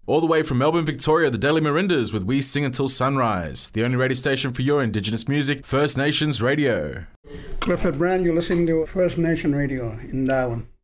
All the way from Melbourne, Victoria, the Daily Marindas with We Sing Until Sunrise, the only radio station for your Indigenous music, First Nations Radio. Clifford Brand, you're listening to First Nation Radio in Darwin.